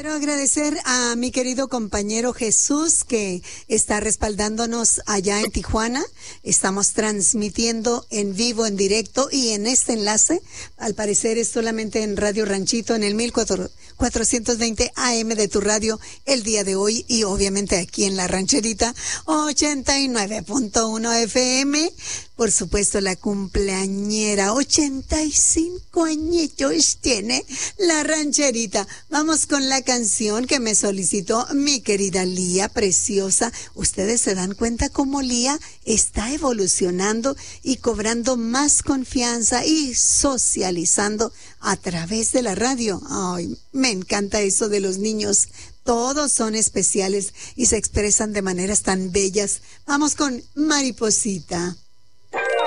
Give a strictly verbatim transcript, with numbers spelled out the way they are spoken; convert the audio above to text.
Quiero agradecer a mi querido compañero Jesús que está respaldándonos allá en Tijuana. Estamos transmitiendo en vivo, en directo y en este enlace. Al parecer es solamente en Radio Ranchito en el mil cuatrocientos veinte A M de tu radio el día de hoy y obviamente aquí en La Rancherita ochenta y nueve punto uno F M. Por supuesto, la cumpleañera, ochenta y cinco añitos tiene La Rancherita. Vamos con la canción que me solicitó mi querida Lía, preciosa. Ustedes se dan cuenta cómo Lía está evolucionando y cobrando más confianza y socializando a través de la radio. Ay, me encanta eso de los niños. Todos son especiales y se expresan de maneras tan bellas. Vamos con Mariposita.